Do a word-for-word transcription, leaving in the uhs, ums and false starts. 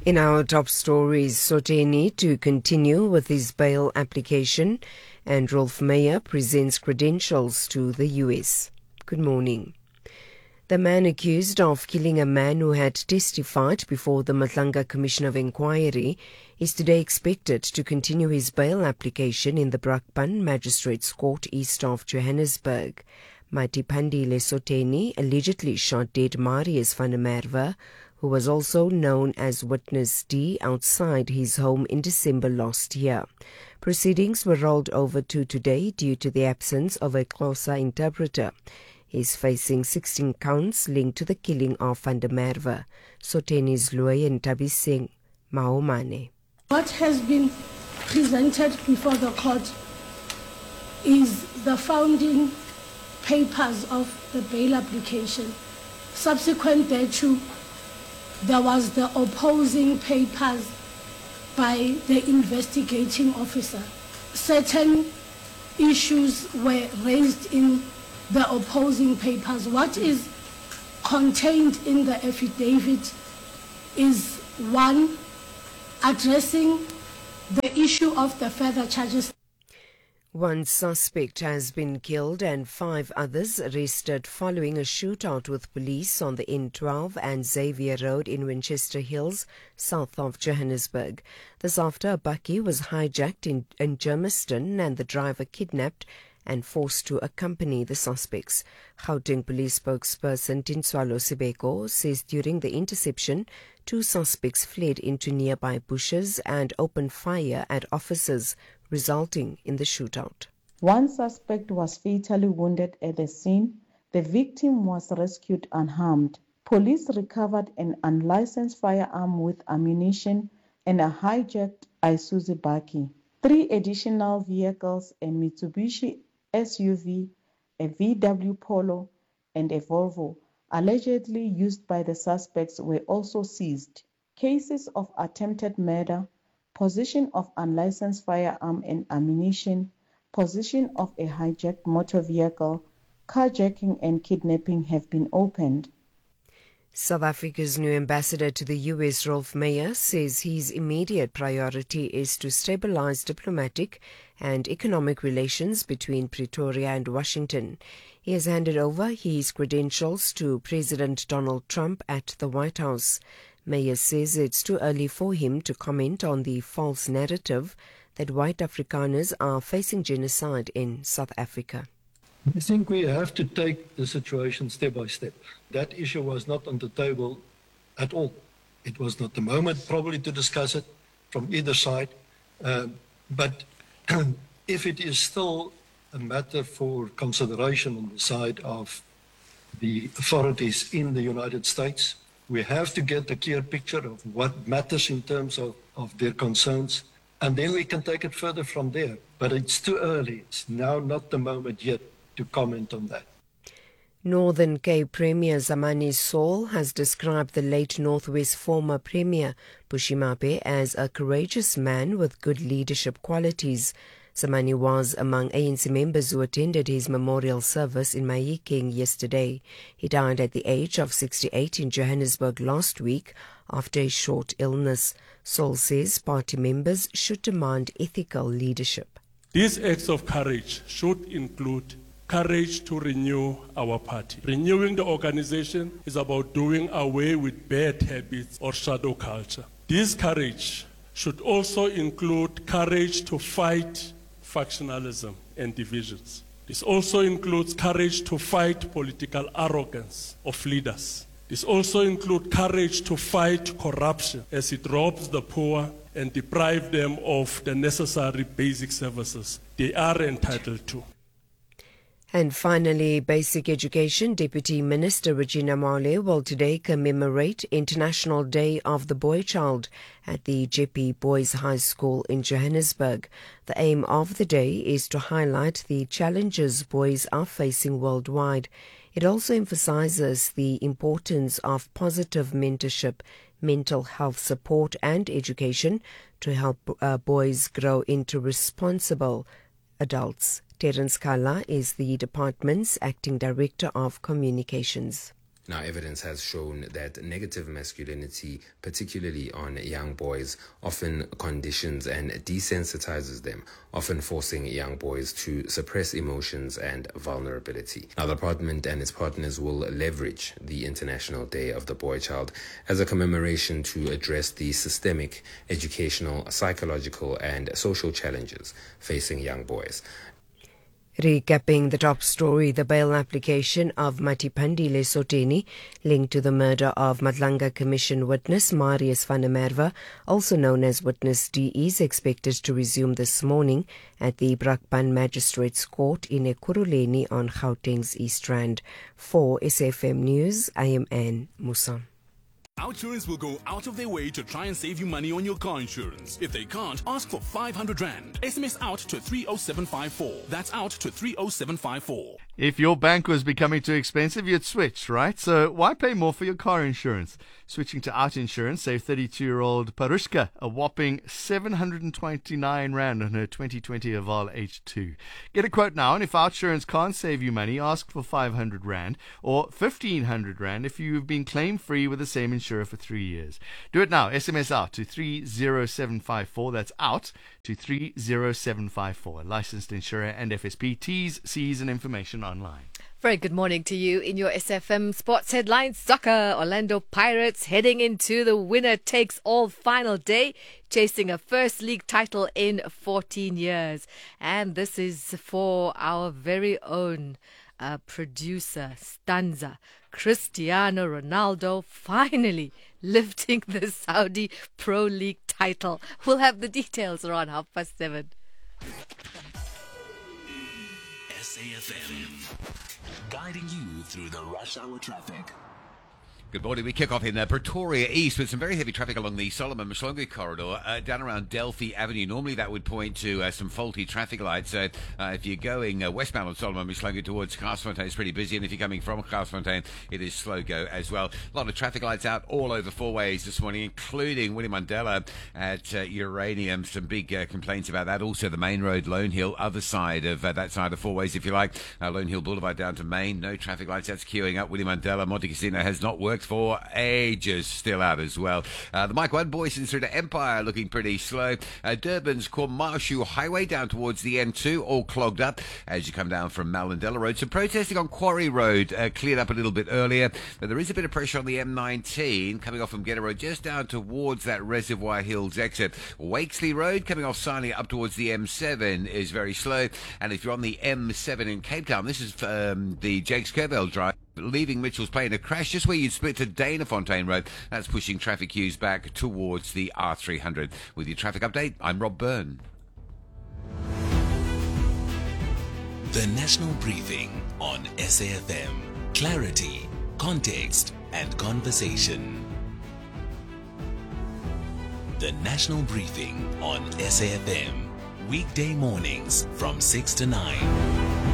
In our top stories, Sotheni to continue with his bail application, and Rolf Meyer presents credentials to the U S. Good morning. The man accused of killing a man who had testified before the Matlanga Commission of Inquiry is today expected to continue his bail application in the Brakpan Magistrates Court east of Johannesburg. Maitiphandile Sotheni allegedly shot dead Marius van der Merwe, who was also known as Witness D, outside his home in December last year. Proceedings were rolled over to today due to the absence of a Xhosa interpreter. He is facing sixteen counts linked to the killing of van der Merwe. Sotheni's lawyer Ntabiseng Maomane. What has been presented before the court is the founding papers of the bail application. Subsequent thereto, there was the opposing papers by the investigating officer. Certain issues were raised in the opposing papers. What is contained in the affidavit is, one, addressing the issue of the further charges. One suspect has been killed and five others arrested following a shootout with police on the N twelve and Xavier Road in Winchester Hills, south of Johannesburg. This after a bakkie was hijacked in, in Germiston and the driver kidnapped and forced to accompany the suspects. Gauteng police spokesperson Tinswalo Sibeko says during the interception, two suspects fled into nearby bushes and opened fire at officers, resulting in the shootout. One suspect was fatally wounded at the scene. The victim was rescued unharmed. Police recovered an unlicensed firearm with ammunition and a hijacked Isuzu bakkie. Three additional vehicles, a Mitsubishi S U V, a V W Polo, and a Volvo, allegedly used by the suspects, were also seized. Cases of attempted murder, possession of unlicensed firearm and ammunition, possession of a hijacked motor vehicle, carjacking and kidnapping have been opened. South Africa's new ambassador to the U S, Rolf Meyer, says his immediate priority is to stabilize diplomatic and economic relations between Pretoria and Washington. He has handed over his credentials to President Donald Trump at the White House. Meyer says it's too early for him to comment on the false narrative that white Afrikaners are facing genocide in South Africa. I think we have to take the situation step by step. That issue was not on the table at all. It was not the moment probably to discuss it from either side. Uh, but if it is still a matter for consideration on the side of the authorities in the United States, we have to get a clear picture of what matters in terms of, of their concerns, and then we can take it further from there. But it's too early. It's now not the moment yet to comment on that. Northern Cape Premier Zamani Saul has described the late Northwest former Premier Bushimape as a courageous man with good leadership qualities. Zamani was among A N C members who attended his memorial service in Mahikeng yesterday. He died at the age of sixty-eight in Johannesburg last week after a short illness. Saul says party members should demand ethical leadership. These acts of courage should include courage to renew our party. Renewing the organization is about doing away with bad habits or shadow culture. This courage should also include courage to fight factionalism and divisions. This also includes courage to fight political arrogance of leaders. This also includes courage to fight corruption as it robs the poor and deprives them of the necessary basic services they are entitled to. And finally, Basic Education Deputy Minister Regina Male will today commemorate International Day of the Boy Child at the Jeppe Boys High School in Johannesburg. The aim of the day is to highlight the challenges boys are facing worldwide. It also emphasizes the importance of positive mentorship, mental health support and education to help uh, boys grow into responsible adults. Terence Kala is the department's acting director of communications. Now, evidence has shown that negative masculinity, particularly on young boys, often conditions and desensitizes them, often forcing young boys to suppress emotions and vulnerability. Now, the Department and its partners will leverage the International Day of the Boy Child as a commemoration to address the systemic, educational, psychological, and social challenges facing young boys. Recapping the top story, the bail application of Matipandile Soteni linked to the murder of Madlanga Commission witness Marius van der Merwe, also known as Witness D, is expected to resume this morning at the Brakpan Magistrates Court in Ekurhuleni on Gauteng's East Rand. For S F M News, I am Anne Musa. Outsurance will go out of their way to try and save you money on your car insurance. If they can't, ask for five hundred rand. S M S out to three oh seven five four. That's out to three oh seven five four. If your bank was becoming too expensive, you'd switch, right? So why pay more for your car insurance? Switching to Out Insurance saved thirty-two-year-old Parushka a whopping seven hundred twenty-nine rand on her twenty twenty Aval H two. Get a quote now, and if Outsurance can't save you money, ask for five hundred rand or fifteen hundred rand if you've been claim-free with the same insurer for three years. Do it now. S M S out to three oh seven five four. That's out to three oh seven five four. Licensed insurer and F S P. T's, C's and information online. Very good morning to you. In your S F M Sports Headlines, soccer, Orlando Pirates heading into the winner-takes-all final day, chasing a first league title in fourteen years. And this is for our very own uh, producer, Stanza. Cristiano Ronaldo finally lifting the Saudi Pro League title. We'll have the details around half past seven. S A F M, guiding you through the rush hour traffic. Good morning. We kick off in uh, Pretoria East with some very heavy traffic along the Solomon Mhlongo corridor uh, down around Delphi Avenue. Normally that would point to uh, some faulty traffic lights. So uh, if you're going uh, westbound on Solomon Mhlongo towards Garsfontein, it's pretty busy. And if you're coming from Garsfontein, it is slow go as well. A lot of traffic lights out all over four ways this morning, including Winnie Mandela at uh, Uranium. Some big uh, complaints about that. Also the main road, Lone Hill, other side of uh, that side of four ways, if you like. Uh, Lone Hill Boulevard down to Main. No traffic lights. That's queuing up. Winnie Mandela, Monte Casino has not worked for ages, still out as well. Uh, the Mike one Boysons through to Empire looking pretty slow. Uh, Durban's Kormashu Highway down towards the N two, all clogged up as you come down from Malandela Road. Some protesting on Quarry Road uh, cleared up a little bit earlier, but there is a bit of pressure on the M nineteen coming off from Gedda Road just down towards that Reservoir Hills exit. Wakesley Road coming off Sarnia up towards the M seven is very slow, and if you're on the M seven in Cape Town, this is um, the Jakes Kerbell Drive leaving Mitchell's Plain, a crash just where you'd split to Dana Fontaine Road. That's pushing traffic queues back towards the R three hundred. With your traffic update, I'm Rob Byrne. The National Briefing on S A F M. Clarity, context and conversation. The National Briefing on S A F M. Weekday mornings from six to nine.